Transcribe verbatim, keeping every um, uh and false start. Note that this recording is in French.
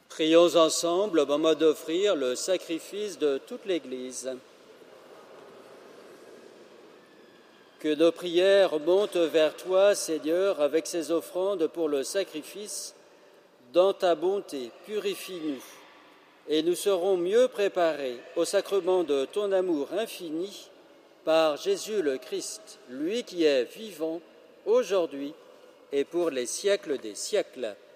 Prions ensemble au moment d'offrir le sacrifice de toute l'Église. Que nos prières montent vers toi, Seigneur, avec ces offrandes pour le sacrifice. Dans ta bonté, purifie-nous, et nous serons mieux préparés au sacrement de ton amour infini par Jésus le Christ, lui qui est vivant aujourd'hui et pour les siècles des siècles.